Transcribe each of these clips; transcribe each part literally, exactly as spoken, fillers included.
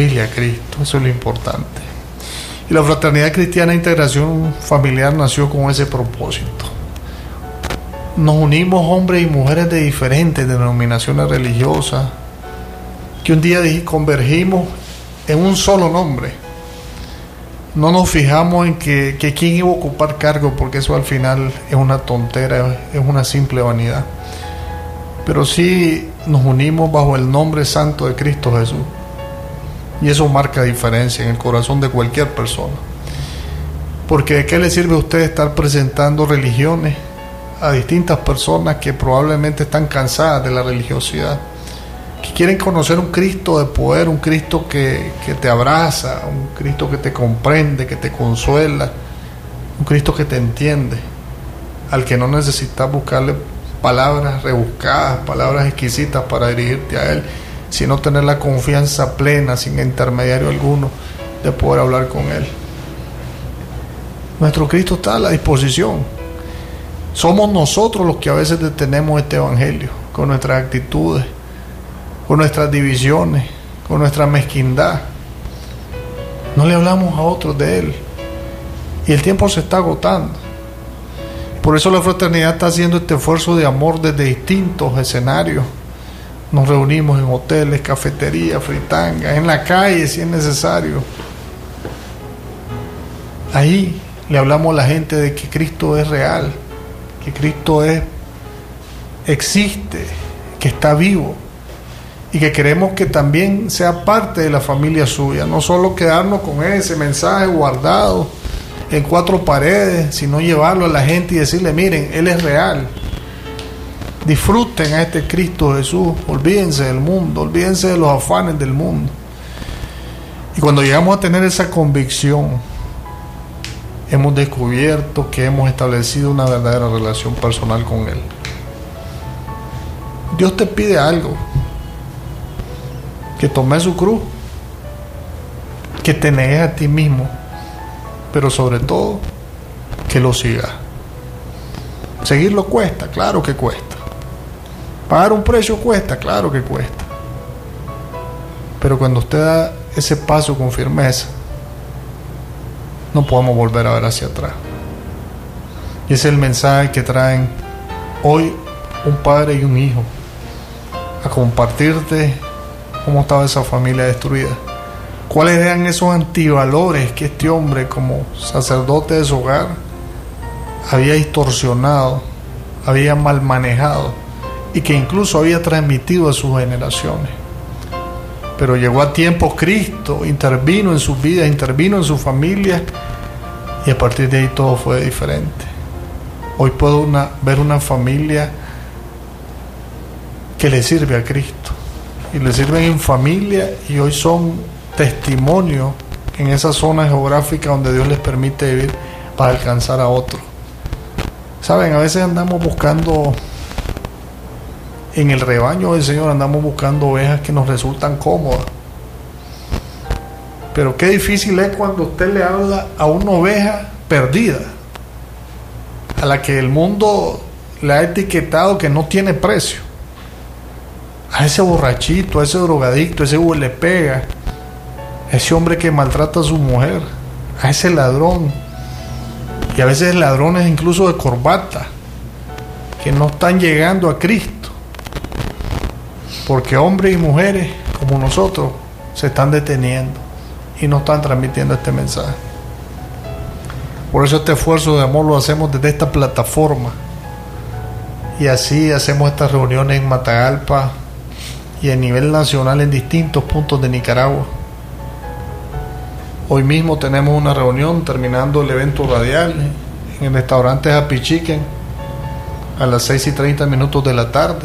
servirle a Cristo. Eso es lo importante. Y la Fraternidad Cristiana de Integración Familiar nació con ese propósito. Nos unimos hombres y mujeres de diferentes denominaciones religiosas, que un día convergimos en un solo nombre. No nos fijamos en que, que quién iba a ocupar cargo, porque eso al final es una tontera, es una simple vanidad. Pero sí nos unimos bajo el nombre santo de Cristo Jesús. Y eso marca diferencia en el corazón de cualquier persona. Porque ¿de qué le sirve a usted estar presentando religiones a distintas personas que probablemente están cansadas de la religiosidad, que quieren conocer un Cristo de poder, un Cristo que, que te abraza, un Cristo que te comprende, que te consuela, un Cristo que te entiende, al que no necesitas buscarle palabras rebuscadas, palabras exquisitas para dirigirte a Él, sino tener la confianza plena, sin intermediario alguno, de poder hablar con Él? Nuestro Cristo está a la disposición. Somos nosotros los que a veces detenemos este evangelio con nuestras actitudes, con nuestras divisiones, con nuestra mezquindad. No le hablamos a otros de Él y el tiempo se está agotando. Por eso la fraternidad está haciendo este esfuerzo de amor desde distintos escenarios. Nos reunimos en hoteles, cafeterías, fritangas, en la calle si es necesario. Ahí le hablamos a la gente de que Cristo es real, que Cristo es, existe, que está vivo, y que queremos que también sea parte de la familia suya, no solo quedarnos con ese mensaje guardado en cuatro paredes, sino llevarlo a la gente y decirle: miren, Él es real, disfruten a este Cristo Jesús, olvídense del mundo, olvídense de los afanes del mundo. Y cuando llegamos a tener esa convicción, hemos descubierto que hemos establecido una verdadera relación personal con Él. Dios te pide algo: que tomes su cruz, que te negues a ti mismo, pero sobre todo que lo sigas. Seguirlo cuesta, claro que cuesta. Pagar un precio cuesta, claro que cuesta. Pero cuando usted da ese paso con firmeza, no podemos volver a ver hacia atrás. Y ese es el mensaje que traen hoy un padre y un hijo, a compartirte cómo estaba esa familia destruida, cuáles eran esos antivalores que este hombre, como sacerdote de su hogar, había distorsionado, había mal manejado y que incluso había transmitido a sus generaciones. Pero llegó a tiempo Cristo, intervino en sus vidas, intervino en su familia, y a partir de ahí todo fue diferente. Hoy puedo una, ver una familia que le sirve a Cristo, y le sirven en familia, y hoy son testimonio en esa zona geográfica donde Dios les permite vivir para alcanzar a otros. Saben, a veces andamos buscando, en el rebaño del Señor andamos buscando ovejas que nos resultan cómodas, pero qué difícil es cuando usted le habla a una oveja perdida, a la que el mundo le ha etiquetado que no tiene precio, a ese borrachito, a ese drogadicto, a ese huele pega, a ese hombre que maltrata a su mujer, a ese ladrón, y a veces ladrones incluso de corbata, que no están llegando a Cristo, porque hombres y mujeres como nosotros se están deteniendo y no están transmitiendo este mensaje. Por eso este esfuerzo de amor lo hacemos desde esta plataforma, y así hacemos estas reuniones en Matagalpa y a nivel nacional en distintos puntos de Nicaragua. Hoy mismo tenemos una reunión terminando el evento radial en el restaurante Happy Chicken a las seis y treinta minutos de la tarde.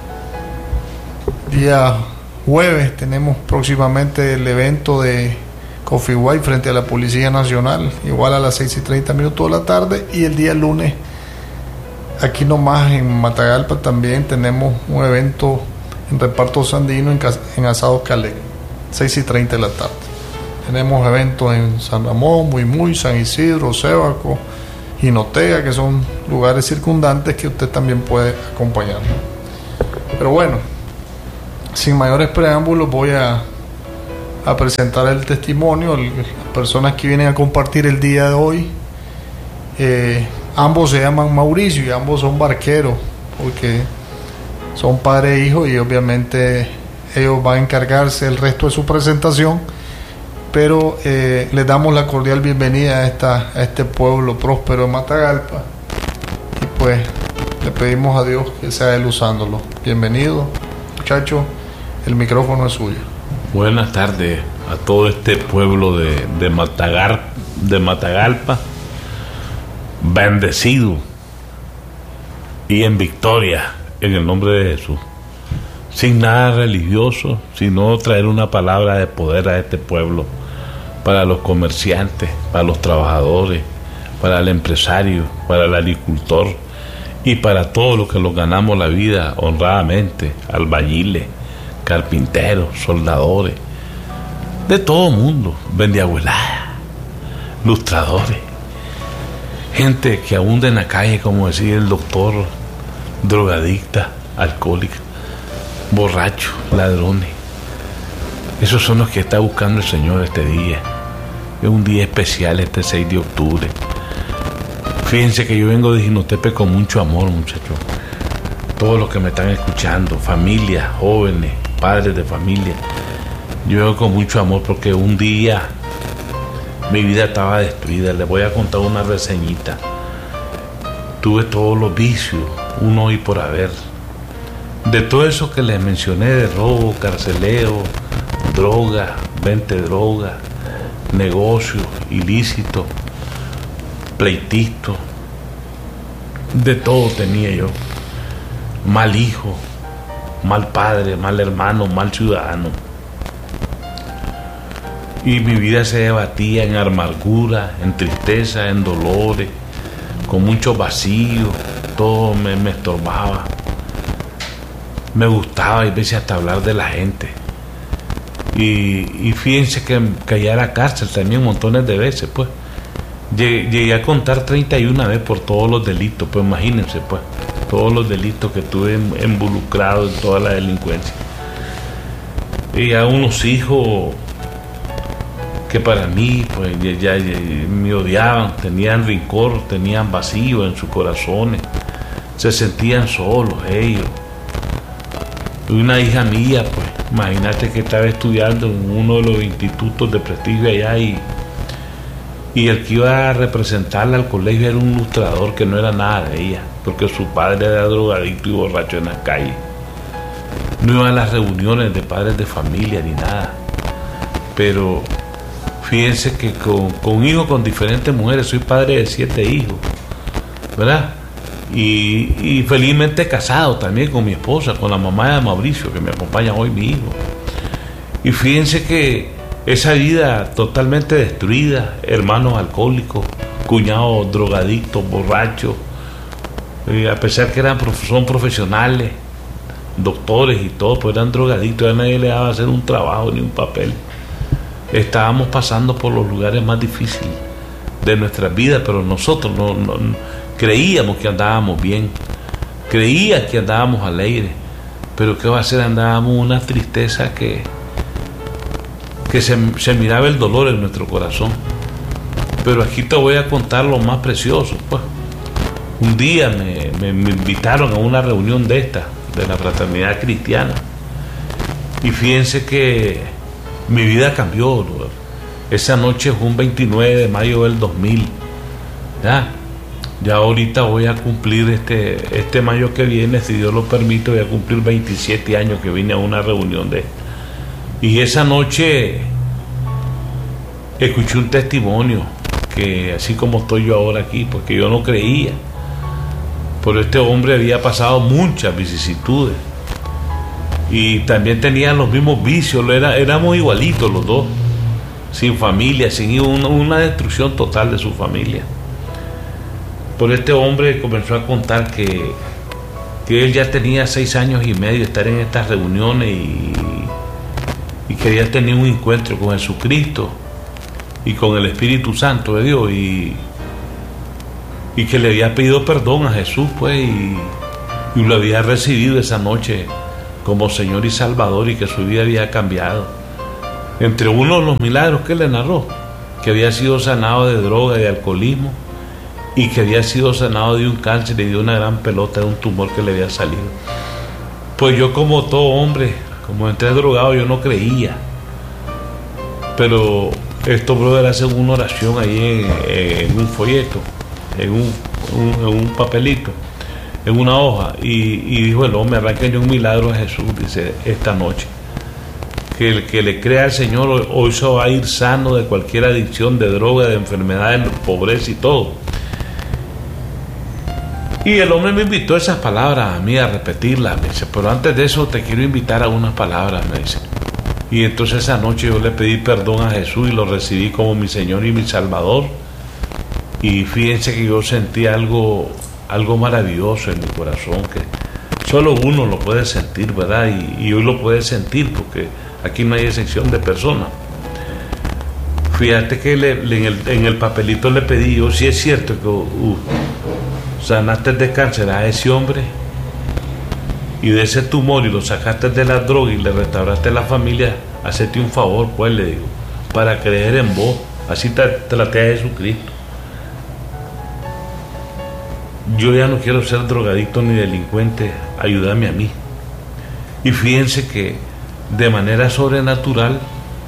Día jueves tenemos próximamente el evento de Coffee White frente a la Policía Nacional, igual a las seis y treinta minutos de la tarde. Y el día lunes, aquí nomás en Matagalpa, también tenemos un evento en Reparto Sandino en, en Asado Calec, seis y treinta de la tarde. Tenemos eventos en San Ramón, Muy Muy, San Isidro, Sébaco, Jinotega, que son lugares circundantes que usted también puede acompañarnos. Pero bueno, sin mayores preámbulos, voy a a presentar el testimonio, las personas que vienen a compartir el día de hoy. Eh, ambos se llaman Mauricio y ambos son barqueros, porque son padre e hijo, y obviamente ellos van a encargarse el resto de su presentación, pero eh, les damos la cordial bienvenida a, esta, a este pueblo próspero de Matagalpa, y pues le pedimos a Dios que sea Él usándolo. Bienvenido, muchachos, el micrófono es suyo. Buenas tardes a todo este pueblo de, de, Matagar, de Matagalpa, bendecido y en victoria en el nombre de Jesús, sin nada religioso, sino traer una palabra de poder a este pueblo, para los comerciantes, para los trabajadores, para el empresario, para el agricultor y para todos los que los ganamos la vida honradamente, albañiles, carpinteros, soldadores, de todo mundo, vendeabueladas, lustradores, gente que abunda en la calle, como decía el doctor, drogadicta, alcohólica, borrachos, ladrones. Esos son los que está buscando el Señor este día. Es un día especial, este seis de octubre. Fíjense que yo vengo de Jinotepe con mucho amor, muchachos. Todos los que me están escuchando, familias, jóvenes, padres de familia, yo vengo con mucho amor porque un día mi vida estaba destruida. Les voy a contar una reseñita. Tuve todos los vicios, uno y por haber. De todo eso que les mencioné, de robo, carceleo, droga, venta de droga, negocios ilícitos, pleititos, de todo tenía yo. Mal hijo, mal padre, mal hermano, mal ciudadano. Y mi vida se debatía en amargura, en tristeza, en dolores, con mucho vacío. Todo me, me estorbaba. Me gustaba y veces hasta hablar de la gente. Y, y fíjense que caí a la cárcel también montones de veces, pues. Llegué, llegué a contar treinta y una veces por todos los delitos, pues imagínense, pues. Todos los delitos que estuve involucrado en toda la delincuencia. Y a unos hijos que para mí, pues, ya, ya, ya me odiaban, tenían rencor, tenían vacío en sus corazones, se sentían solos ellos. Y una hija mía, pues, imagínate que estaba estudiando en uno de los institutos de prestigio allá, y, y el que iba a representarla al colegio era un ilustrador que no era nada de ella, porque su padre era drogadicto y borracho en la calle. No iba a las reuniones de padres de familia ni nada. Pero fíjense que con, con hijos con diferentes mujeres, soy padre de siete hijos, ¿verdad? Y, y felizmente casado también con mi esposa, con la mamá de Mauricio, que me acompaña hoy, mi hijo. Y fíjense que esa vida totalmente destruida, hermanos alcohólicos, cuñados drogadictos, borrachos, eh, a pesar que eran, son profesionales, doctores y todo, pues eran drogadictos, a nadie le daba hacer un trabajo ni un papel. Estábamos pasando por los lugares más difíciles de nuestras vidas, pero nosotros no, no, no creíamos que andábamos bien, creía que andábamos alegres, pero qué va a ser, andábamos una tristeza que que se, se miraba el dolor en nuestro corazón. Pero aquí te voy a contar lo más precioso, pues. Un día me, me, me invitaron a una reunión de esta, de la fraternidad cristiana, y fíjense que mi vida cambió, ¿no? Esa noche fue un veintinueve de mayo del dos mil. Ya, ya ahorita voy a cumplir este, este mayo que viene, si Dios lo permite, voy a cumplir veintisiete años que vine a una reunión de esta. Y esa noche escuché un testimonio, que así como estoy yo ahora aquí, porque yo no creía, pero este hombre había pasado muchas vicisitudes y también tenía los mismos vicios, era, éramos igualitos los dos, sin familia, sin una, una destrucción total de su familia. Pero este hombre comenzó a contar que, que él ya tenía seis años y medio de estar en estas reuniones y, y que había tenido un encuentro con Jesucristo y con el Espíritu Santo de Dios, y, y que le había pedido perdón a Jesús, pues, y, y lo había recibido esa noche como Señor y Salvador, y que su vida había cambiado. Entre uno de los milagros que le narró, que había sido sanado de droga y de alcoholismo, y que había sido sanado de un cáncer y de una gran pelota de un tumor que le había salido. Pues yo, como todo hombre, como entré drogado, yo no creía. Pero estos brothers hacen una oración ahí en, en un folleto, en un, un, en un papelito, en una hoja, y, y dijo el hombre, arranquen un milagro a Jesús, dice, esta noche. Que el que le crea al Señor hoy se va a ir sano de cualquier adicción, de droga, de enfermedades, de pobreza y todo. Y el hombre me invitó a esas palabras a mí a repetirlas. Me dice, pero antes de eso te quiero invitar a unas palabras, me dice. Y entonces esa noche yo le pedí perdón a Jesús y lo recibí como mi Señor y mi Salvador. Y fíjense que yo sentí algo, algo maravilloso en mi corazón, que solo uno lo puede sentir, ¿verdad? Y, y hoy lo puede sentir porque aquí no hay excepción de personas. Fíjate que le, le, en, el, en el papelito le pedí yo, si es cierto que uh, sanaste de cáncer a ese hombre y de ese tumor y lo sacaste de la droga y le restauraste la familia, hacete un favor, pues, le digo, para creer en vos, así te traté a Jesucristo. Yo ya no quiero ser drogadicto ni delincuente, ayúdame a mí. Y fíjense que de manera sobrenatural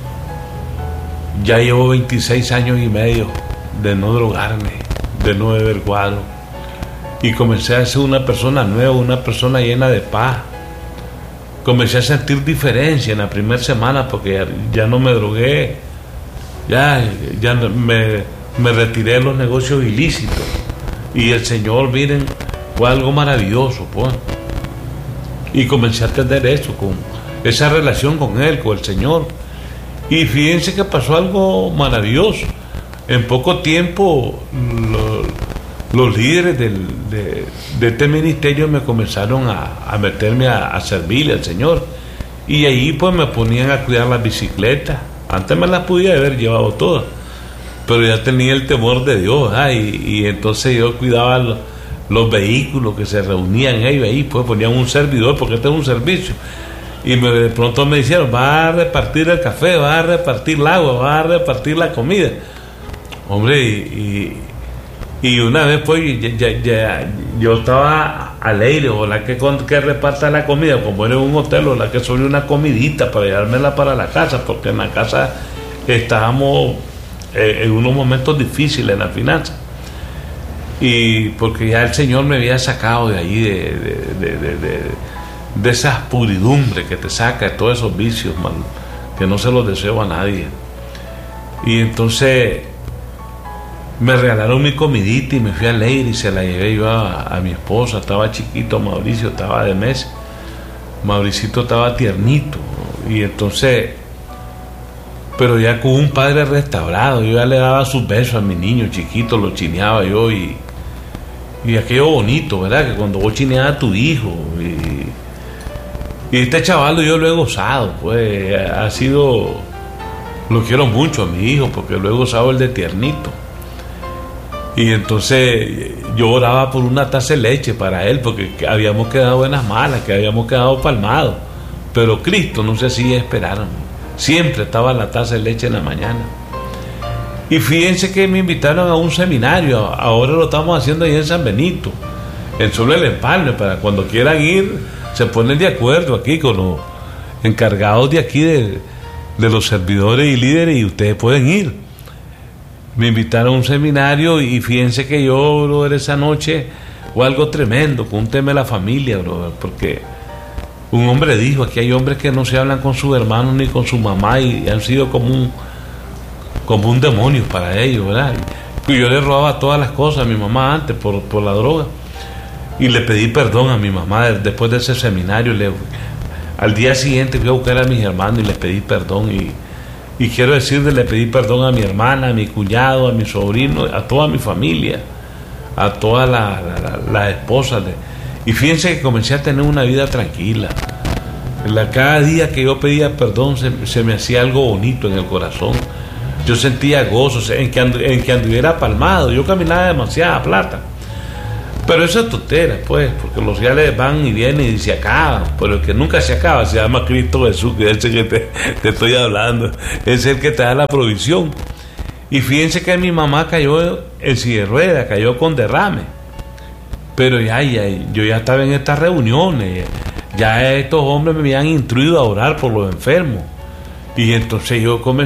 ya llevo veintiséis años y medio de no drogarme, de no beber guaro, y comencé a ser una persona nueva, una persona llena de paz. Comencé a sentir diferencia en la primera semana porque ya, ya no me drogué, ya, ya me, me retiré de los negocios ilícitos, y el Señor, miren, fue algo maravilloso, pues. Y comencé a entender eso, con esa relación con Él, con el Señor. Y fíjense que pasó algo maravilloso. En poco tiempo lo, los líderes del, de, de este ministerio me comenzaron a, a meterme a, a servirle al Señor, y ahí pues me ponían a cuidar las bicicletas. Antes me las podía haber llevado todas, pero ya tenía el temor de Dios, ¿eh? y, y entonces yo cuidaba los, los vehículos que se reunían ellos ahí, pues ponían un servidor, porque este es un servicio, y me, de pronto me dijeron, va a repartir el café, va a repartir el agua, va a repartir la comida, hombre, y, y, y una vez pues ya, ya, ya, yo estaba al aire, o la que, que reparta la comida, como era un hotel, o la que sobre una comidita para llevármela para la casa, porque en la casa estábamos eh, en unos momentos difíciles en la finanza, y porque ya el Señor me había sacado de ahí, de, de, de, de, de, de esas pudridumbres que te saca, de todos esos vicios, man, que no se los deseo a nadie. Y entonces me regalaron mi comidita y me fui a leer y se la llevé yo a, a mi esposa. Estaba chiquito Mauricio, estaba de mes, Mauricito estaba tiernito, y entonces, pero ya con un padre restaurado, yo ya le daba sus besos a mi niño chiquito, lo chineaba yo, y, y aquello bonito, ¿verdad? Que cuando vos chineabas a tu hijo, y, y este chaval yo lo he gozado, pues ha sido, lo quiero mucho a mi hijo porque lo he gozado el de tiernito. Y entonces yo oraba por una taza de leche para él, porque habíamos quedado en las malas, que habíamos quedado palmados, pero Cristo no se hacía esperar, siempre estaba la taza de leche en la mañana. Y fíjense que me invitaron a un seminario, ahora lo estamos haciendo ahí en San Benito, en Solo el Empalme, para cuando quieran ir, se ponen de acuerdo aquí con los encargados de aquí, de, de los servidores y líderes, y ustedes pueden ir. Me invitaron a un seminario, y fíjense que yo, brother, esa noche fue algo tremendo, con un tema de la familia, brother, porque un hombre dijo, aquí hay hombres que no se hablan con sus hermanos ni con su mamá, y han sido como un como un demonio para ellos, ¿verdad? Y yo le robaba todas las cosas a mi mamá antes por, por la droga, y le pedí perdón a mi mamá después de ese seminario. Le, al día siguiente fui a buscar a mis hermanos y les pedí perdón, y Y quiero decirle, le pedí perdón a mi hermana, a mi cuñado, a mi sobrino, a toda mi familia, a todas las la, la, la esposas. De, y fíjense que comencé a tener una vida tranquila. La, cada día que yo pedía perdón se, se me hacía algo bonito en el corazón. Yo sentía gozo en que, andu, en que anduviera palmado. Yo caminaba demasiada plata. Pero eso es tontera, pues, porque los reales van y vienen y se acaban, pero el que nunca se acaba se llama Cristo Jesús, que es el que te, te estoy hablando, es el que te da la provisión. Y fíjense que mi mamá cayó en silla de ruedas, cayó con derrame, pero ya, ya, yo ya estaba en estas reuniones, ya estos hombres me habían instruido a orar por los enfermos, y entonces yo comencé